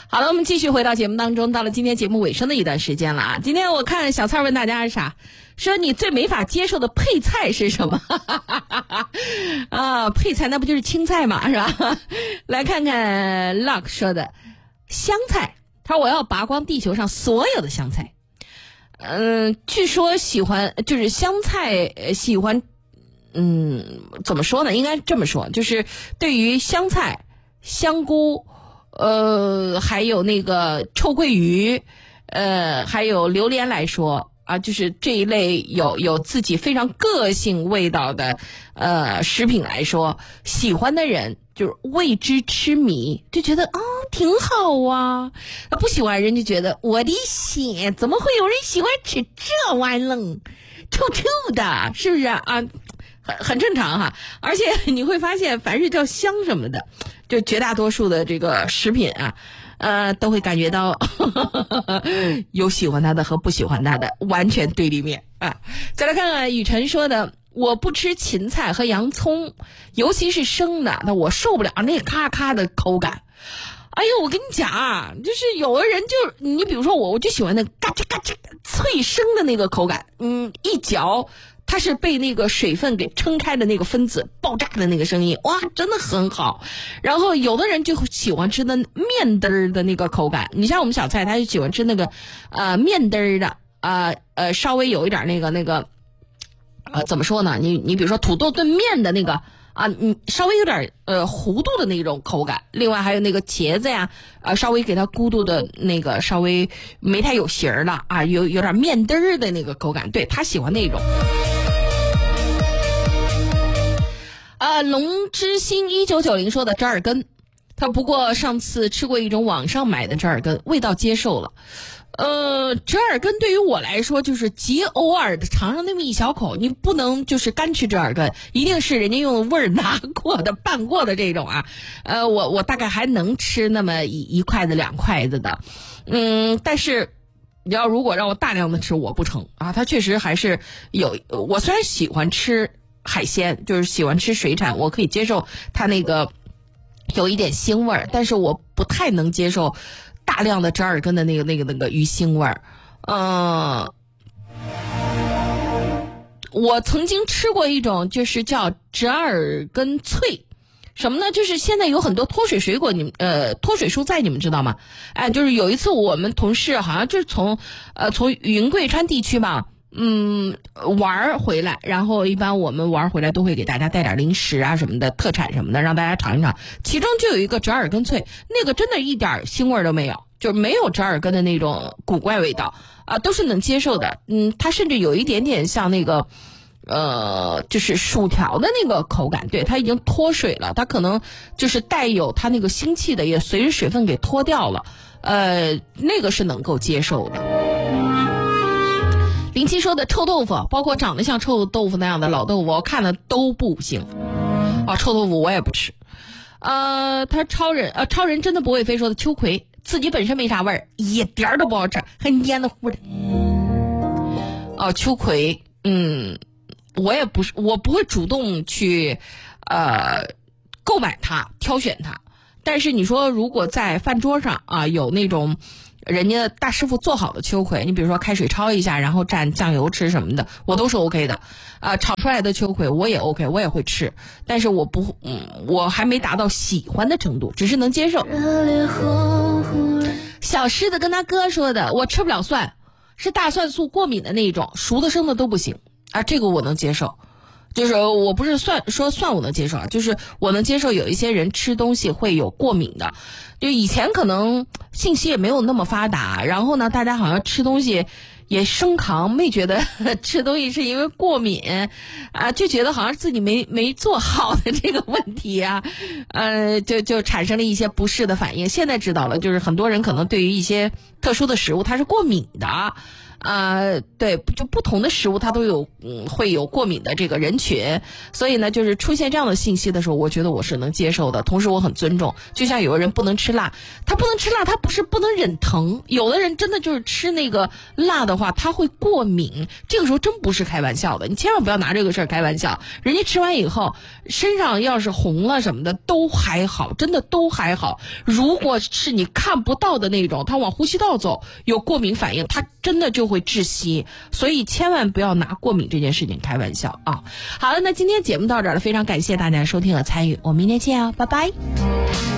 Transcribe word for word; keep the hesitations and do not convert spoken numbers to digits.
好了，我们继续回到节目当中，到了今天节目尾声的一段时间了啊。今天我看小蔡问大家是啥，说你最没法接受的配菜是什么？啊，配菜那不就是青菜嘛，是吧？来看看 Luck 说的香菜，他说我要拔光地球上所有的香菜。嗯，据说喜欢就是香菜，喜欢，嗯，怎么说呢？应该这么说，就是对于香菜、香菇。呃，还有那个臭鳜鱼，呃，还有榴莲来说啊，就是这一类有有自己非常个性味道的呃食品来说，喜欢的人就是为之痴迷，就觉得啊、哦、挺好啊。不喜欢人就觉得我的血，怎么会有人喜欢吃这玩意儿，臭臭的，是不是啊？很很正常哈。而且你会发现，凡是叫香什么的，就绝大多数的这个食品啊，呃，都会感觉到呵呵有喜欢它的和不喜欢它的完全对立面啊。再来看看雨辰说的，我不吃芹菜和洋葱，尤其是生的，那我受不了那咔咔的口感。哎呦，我跟你讲啊，就是有的人就你比如说我，我就喜欢那嘎吱嘎吱脆生的那个口感，嗯，一嚼。它是被那个水分给撑开的那个分子爆炸的那个声音，哇，真的很好。然后有的人就喜欢吃的面墩儿的那个口感，你像我们小蔡，他就喜欢吃那个呃面墩儿的，呃呃稍微有一点那个那个呃怎么说呢？你你比如说土豆炖面的那个啊，你稍微有点呃糊度的那种口感。另外还有那个茄子呀，呃稍微给它咕嘟的那个稍微没太有形儿了啊，有有点面墩儿的那个口感，对他喜欢那种。啊，龙之星一九九零说的折耳根，他不过上次吃过一种网上买的折耳根，味道接受了。呃，折耳根对于我来说就是极偶尔的尝上那么一小口，你不能就是干吃折耳根，一定是人家用味儿拿过的、拌过的这种啊。呃，我我大概还能吃那么一一筷子、两筷子的，嗯，但是。你要如果让我大量的吃，我不成啊。它确实还是有，我虽然喜欢吃海鲜，就是喜欢吃水产，我可以接受它那个有一点腥味儿，但是我不太能接受大量的折耳根的那个那个那个鱼腥味儿。嗯、呃，我曾经吃过一种，就是叫折耳根脆。什么呢？就是现在有很多脱水水果，你们呃脱水蔬菜，你们知道吗？哎，就是有一次我们同事好像就是从呃从云贵川地区吧，嗯玩回来，然后一般我们玩回来都会给大家带点零食啊什么的，特产什么的，让大家尝一尝。其中就有一个折耳根脆，那个真的一点腥味都没有，就没有折耳根的那种古怪味道啊、呃，都是能接受的。嗯，它甚至有一点点像那个。呃，就是薯条的那个口感，对，它已经脱水了，它可能就是带有它那个腥气的，也随着水分给脱掉了，呃，那个是能够接受的。林七说的臭豆腐，包括长得像臭豆腐那样的老豆腐，我看的都不行。啊，臭豆腐我也不吃。呃，他超人，呃，超人真的不会飞说的秋葵，自己本身没啥味儿，一点都不好吃，很黏的糊的。哦，秋葵，嗯。我也不是，我不会主动去，呃，购买它、挑选它。但是你说，如果在饭桌上啊，有那种人家大师傅做好的秋葵，你比如说开水焯一下，然后蘸酱油吃什么的，我都是 OK 的。啊、呃，炒出来的秋葵我也 OK， 我也会吃。但是我不，嗯，我还没达到喜欢的程度，只是能接受。小狮子跟他哥说的，我吃不了蒜，是大蒜素过敏的那种，熟的生的都不行。啊，这个我能接受，就是我不是算说蒜我能接受啊，就是我能接受有一些人吃东西会有过敏的，就以前可能信息也没有那么发达，然后呢，大家好像吃东西也生扛，没觉得吃东西是因为过敏啊，就觉得好像自己没没做好的这个问题啊，呃，就就产生了一些不适的反应。现在知道了，就是很多人可能对于一些特殊的食物它是过敏的。 呃，对，就不同的食物它都有嗯会有过敏的这个人群，所以呢，就是出现这样的信息的时候，我觉得我是能接受的，同时我很尊重。就像有的人不能吃辣，他不能吃辣，他不是不能忍疼，有的人真的就是吃那个辣的话，他会过敏，这个时候真不是开玩笑的，你千万不要拿这个事儿开玩笑。人家吃完以后身上要是红了什么的都还好，真的都还好。如果是你看不到的那种，他往呼吸道走有过敏反应，他真的就会窒息，所以千万不要拿过敏这件事情开玩笑啊。好了，那今天节目到这儿了，非常感谢大家收听和参与，我们明天见啊，拜拜。